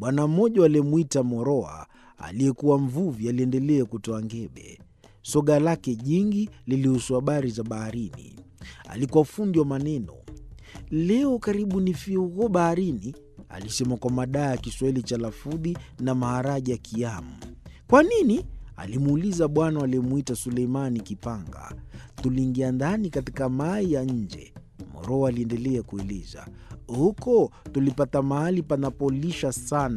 Bwana mmoja walimuita Moroa, aliyekuwa mvuvi, aliendelea kutoa ngebe. Soga lake jingi lilihusu habari za baharini. Alikuwa fundi wa maneno. "Leo karibu nifie huko baharini," alisema kwa madaa ya Kiswahili cha lafudhi na maharaji ya Kiamu. "Kwa nini?" alimuuliza bwana aliyemuita Suleimani Kipanga. "Tuliingia ndani katika mai ya nje," Moroa aliendelea kueleza. "Huko tulipata mahali panapolisha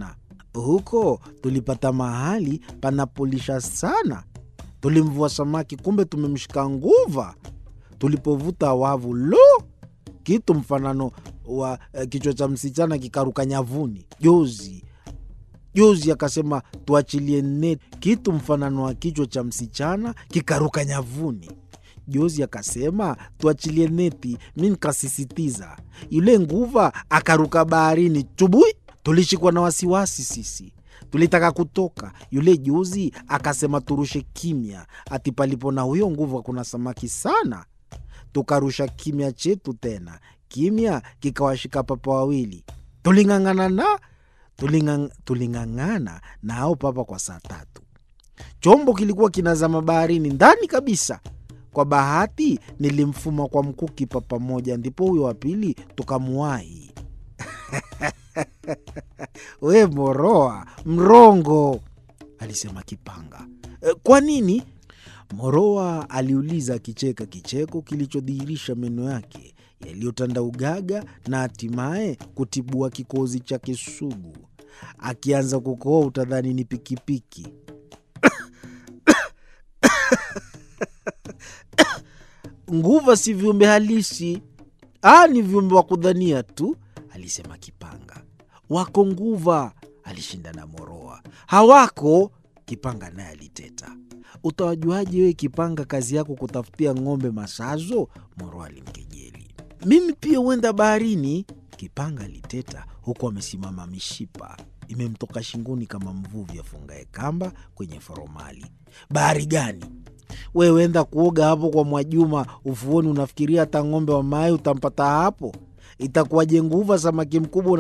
sana. Tulimvua samaki, kumbe tumemshika nguva. Tulipovuta wavu, lo! Kitu mfanano wa kichwa cha msichana kikaruka nyavuni. Jozi akasema tuachilie neti. Kitu mfanano wa kichwa cha msichana kikaruka nyavuni. Jozi akasema tuachilie neti, mimi nikasisitiza. Yule nguva akaruka baharini, chubui. Tulishikwa na wasiwasi sisi. Tulitaka kutoka. Yule Jozi akasema turushe kimya, ati palipo na huyo nguva kuna samaki sana. Tukarusha kimya chetu tena. Kimya kikawashika papa wawili. Tulingangana na hao papa kwa saa 3. Chombo kilikuwa kinazama baharini ndani kabisa. Kwa bahati nilimfuma kwa mkuki papa moja, ndipo huyo wa pili tukamuwahi." "We Moroa, mrongo," alisema Kipanga. "Kwa nini?" Moroa aliuliza akicheka kicheko kilichodhihirisha meno yake yaliyotanda ugaga na hatimaye kutibua kikozi chake sugu. Akianza kukohoa utadhani ni pikipiki. "Nguva si viumbe halisi, ni viumbe wa kudhania tu," alisema Kipanga. "Wako nguva," alishindana Moroa. "Hawako," Kipanga naye aliteta. "Utawajuaje wewe Kipanga, kazi yako kutafutia ng'ombe masazo?" Moroa alimkejeli. "Mimi pia huenda baharini," Kipanga aliteta, huku amesimama mishipa imemtoka shingoni kama mvuvi afungaye kamba kwenye foromali. "Bahari gani? Wewe enda kuoga hapo kwa Mwajuma ufuoni, unafikiria hata ng'ombe wa maji utampata hapo? Itakuwaje nguva samaki mkubwa